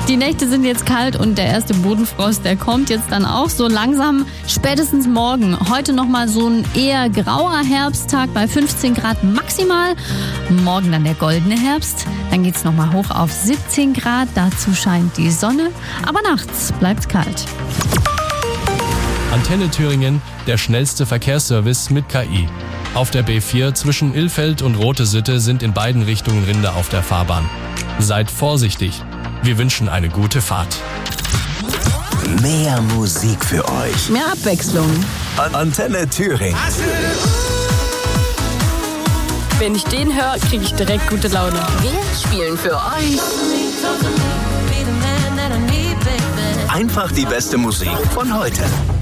Die Nächte sind jetzt kalt und der erste Bodenfrost, der kommt jetzt dann auch so langsam, spätestens morgen. Heute nochmal so ein eher grauer Herbsttag bei 15 Grad maximal. Morgen dann der goldene Herbst. Dann geht's nochmal hoch auf 17 Grad. Dazu scheint die Sonne. Aber nachts bleibt's kalt. Antenne Thüringen, der schnellste Verkehrsservice mit KI. Auf der B4 zwischen Ilfeld und Rote Sitte sind in beiden Richtungen Rinder auf der Fahrbahn. Seid vorsichtig. Wir wünschen eine gute Fahrt. Mehr Musik für euch. Mehr Abwechslung. Antenne Thüringen. Wenn ich den höre, kriege ich direkt gute Laune. Wir spielen für euch Einfach die beste Musik von heute.